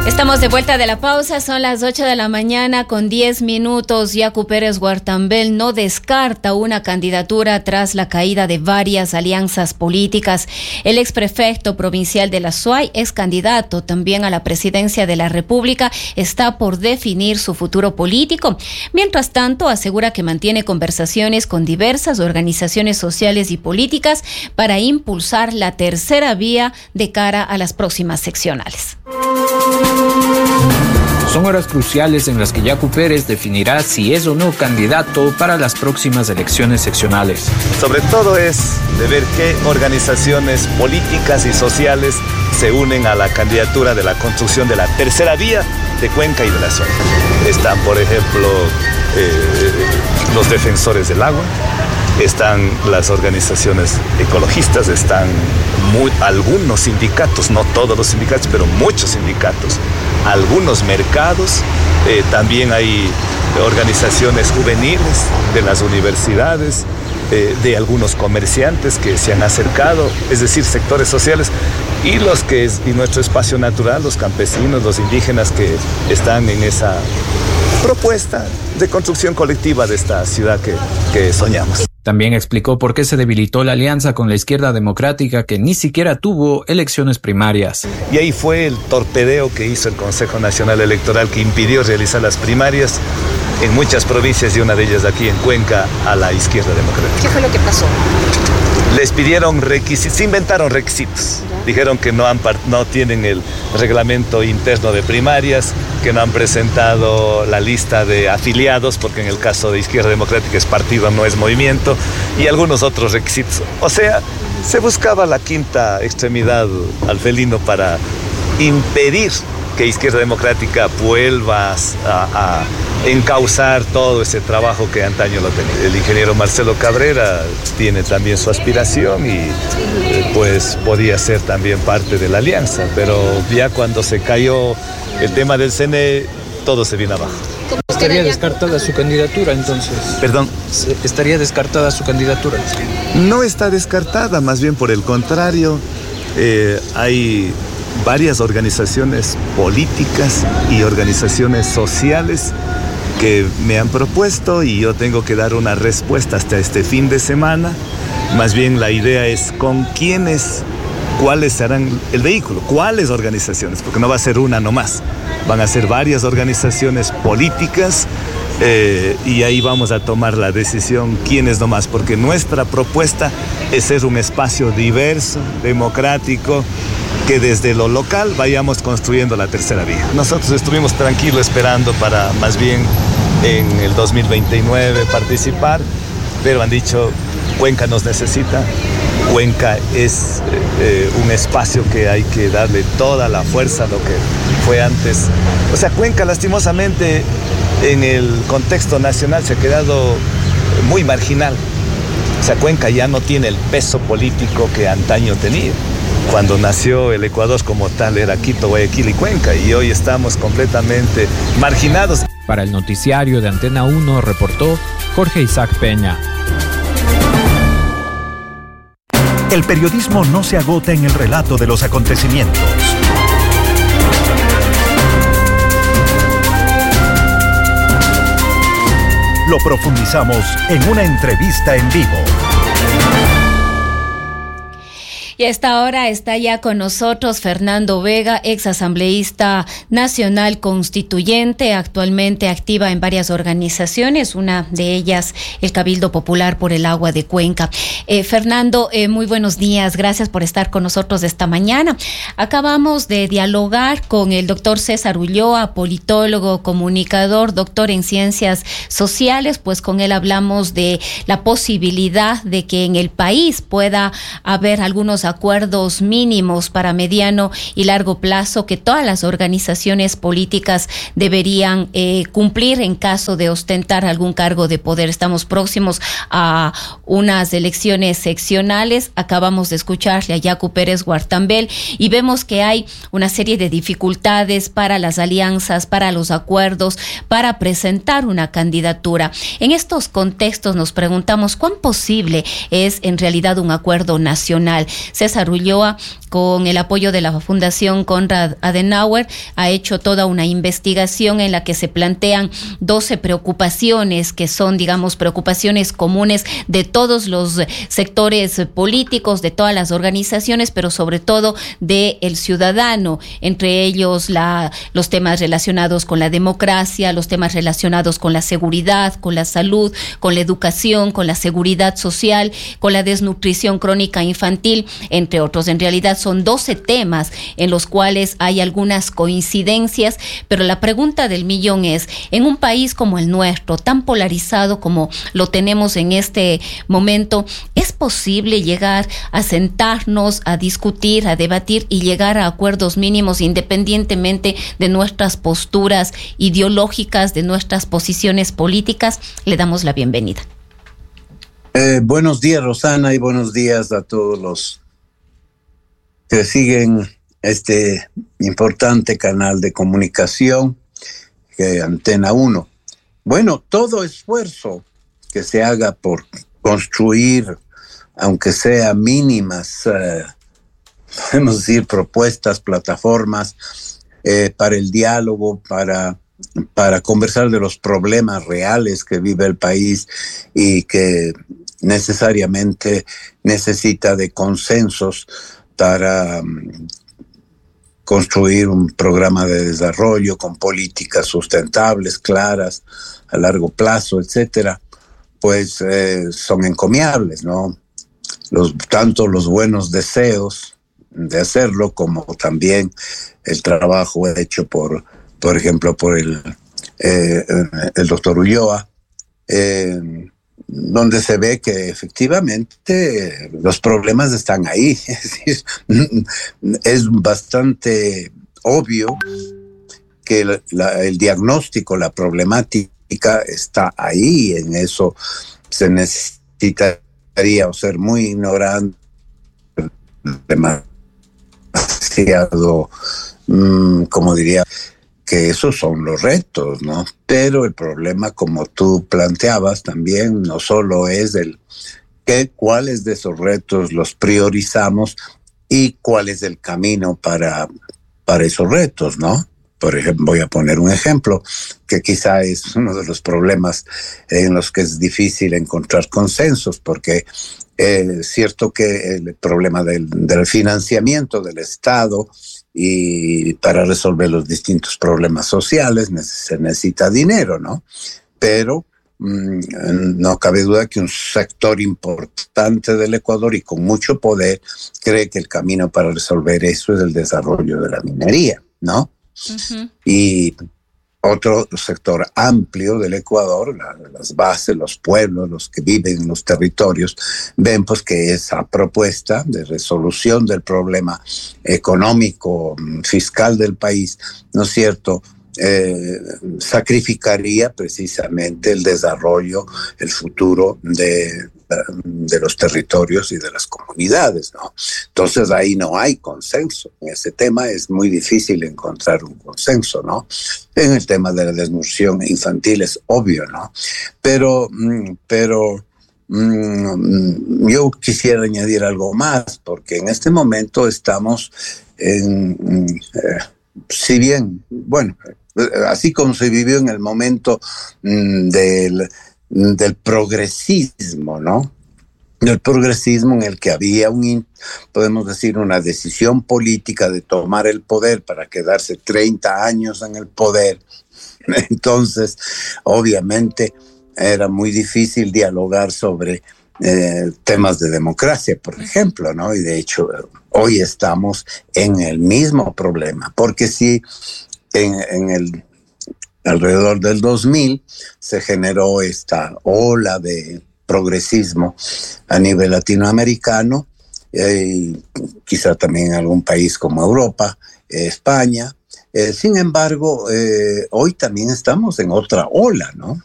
Estamos de vuelta de la pausa, son las 8 de la mañana con 10 minutos. Yacu Pérez Guartambel no descarta una candidatura tras la caída de varias alianzas políticas. El exprefecto provincial de la SUAY, ex candidato también a la presidencia de la República, está por definir su futuro político. Mientras tanto, asegura que mantiene conversaciones con diversas organizaciones sociales y políticas para impulsar la tercera vía de cara a las próximas seccionales. Son horas cruciales en las que Yacu Pérez definirá si es o no candidato para las próximas elecciones seccionales. Sobre todo es de ver qué organizaciones políticas y sociales se unen a la candidatura de la construcción de la tercera vía de Cuenca y de la zona. Están, por ejemplo, los defensores del agua, están las organizaciones ecologistas, están algunos sindicatos, no todos los sindicatos, pero muchos sindicatos, algunos mercados, también hay organizaciones juveniles de las universidades, de algunos comerciantes que se han acercado, es decir, sectores sociales, y nuestro espacio natural, los campesinos, los indígenas que están en esa propuesta de construcción colectiva de esta ciudad que soñamos. También explicó por qué se debilitó la alianza con la izquierda democrática, que ni siquiera tuvo elecciones primarias. Y ahí fue el torpedeo que hizo el Consejo Nacional Electoral, que impidió realizar las primarias en muchas provincias y una de ellas aquí en Cuenca a la izquierda democrática. ¿Qué fue lo que pasó? Les pidieron requisitos, se inventaron requisitos. Dijeron que no tienen el reglamento interno de primarias, que no han presentado la lista de afiliados, porque en el caso de Izquierda Democrática es partido, no es movimiento, y algunos otros requisitos. O sea, se buscaba la quinta extremidad al felino para impedir que Izquierda Democrática vuelva a encauzar todo ese trabajo que antaño lo tenía. El ingeniero Marcelo Cabrera tiene también su aspiración y pues podía ser también parte de la alianza, pero ya cuando se cayó el tema del CNE, todo se vino abajo. ¿Estaría descartada su candidatura entonces? ¿Perdón? ¿Estaría descartada su candidatura? No está descartada, más bien por el contrario, hay varias organizaciones políticas y organizaciones sociales que me han propuesto y yo tengo que dar una respuesta hasta este fin de semana. Más bien la idea es con cuáles serán el vehículo, cuáles organizaciones, porque no va a ser una nomás, van a ser varias organizaciones políticas y ahí vamos a tomar la decisión quiénes nomás, porque nuestra propuesta es ser un espacio diverso, democrático, que desde lo local vayamos construyendo la tercera vía. Nosotros estuvimos tranquilos esperando para más bien en el 2029 participar, pero han dicho Cuenca nos necesita, Cuenca es un espacio que hay que darle toda la fuerza a lo que fue antes. O sea, Cuenca lastimosamente en el contexto nacional se ha quedado muy marginal. O sea, Cuenca ya no tiene el peso político que antaño tenía. Cuando nació el Ecuador como tal era Quito, Guayaquil y Cuenca, y hoy estamos completamente marginados. Para el noticiario de Antena 1 reportó Jorge Isaac Peña. El periodismo no se agota en el relato de los acontecimientos. Lo profundizamos en una entrevista en vivo. Y a esta hora está ya con nosotros Fernando Vega, ex asambleísta nacional constituyente, actualmente activa en varias organizaciones, una de ellas el Cabildo Popular por el Agua de Cuenca. Fernando, muy buenos días, gracias por estar con nosotros esta mañana. Acabamos de dialogar con el doctor César Ulloa, politólogo, comunicador, doctor en ciencias sociales, pues con él hablamos de la posibilidad de que en el país pueda haber algunos acuerdos mínimos para mediano y largo plazo que todas las organizaciones políticas deberían cumplir en caso de ostentar algún cargo de poder. Estamos próximos a unas elecciones seccionales. Acabamos de escucharle a Yacu Pérez Guartambel y vemos que hay una serie de dificultades para las alianzas, para los acuerdos, para presentar una candidatura. En estos contextos nos preguntamos cuán posible es en realidad un acuerdo nacional. César Ulloa, con el apoyo de la Fundación Konrad Adenauer, ha hecho toda una investigación en la que se plantean 12 preocupaciones que son, digamos, preocupaciones comunes de todos los sectores políticos, de todas las organizaciones, pero sobre todo del ciudadano, entre ellos los temas relacionados con la democracia, los temas relacionados con la seguridad, con la salud, con la educación, con la seguridad social, con la desnutrición crónica infantil, entre otros. En realidad son 12 temas en los cuales hay algunas coincidencias, pero la pregunta del millón es, en un país como el nuestro, tan polarizado como lo tenemos en este momento, ¿es posible llegar a sentarnos, a discutir, a debatir y llegar a acuerdos mínimos independientemente de nuestras posturas ideológicas, de nuestras posiciones políticas? Le damos la bienvenida. Buenos días, Rosana, y buenos días a todos los que siguen este importante canal de comunicación, Antena 1. Bueno, todo esfuerzo que se haga por construir, aunque sea mínimas, podemos decir, propuestas, plataformas para el diálogo, para conversar de los problemas reales que vive el país y que necesariamente necesita de consensos para construir un programa de desarrollo con políticas sustentables, claras, a largo plazo, etcétera, pues son encomiables, ¿no? Tanto los buenos deseos de hacerlo como también el trabajo hecho por ejemplo, por el doctor Ulloa, donde se ve que efectivamente los problemas están ahí. Es decir, es bastante obvio que el diagnóstico, la problemática está ahí. En eso se necesitaría o ser muy ignorante, demasiado, como diría, que esos son los retos, ¿no? Pero el problema, como tú planteabas también, no solo es cuáles de esos retos los priorizamos y cuál es el camino para esos retos, ¿no? Por ejemplo, voy a poner un ejemplo que quizá es uno de los problemas en los que es difícil encontrar consensos, porque es cierto que el problema del financiamiento del Estado y para resolver los distintos problemas sociales se necesita dinero, ¿no? Pero no cabe duda que un sector importante del Ecuador y con mucho poder cree que el camino para resolver eso es el desarrollo de la minería, ¿no? Uh-huh. Y otro sector amplio del Ecuador, las bases, los pueblos, los que viven en los territorios, ven pues que esa propuesta de resolución del problema económico, fiscal del país, ¿no es cierto?, sacrificaría precisamente el desarrollo, el futuro de los territorios y de las comunidades, ¿no? Entonces ahí no hay consenso. En ese tema es muy difícil encontrar un consenso, ¿no? En el tema de la desnutrición infantil es obvio, ¿no? Pero yo quisiera añadir algo más, porque en este momento estamos si bien, bueno, así como se vivió en el momento del progresismo, ¿no? Del progresismo en el que había podemos decir, una decisión política de tomar el poder para quedarse 30 años en el poder. Entonces, obviamente, era muy difícil dialogar sobre temas de democracia, por ejemplo, ¿no? Y de hecho, hoy estamos en el mismo problema, porque si alrededor del 2000 se generó esta ola de progresismo a nivel latinoamericano, quizá también en algún país como Europa, España. Sin embargo, hoy también estamos en otra ola, ¿no?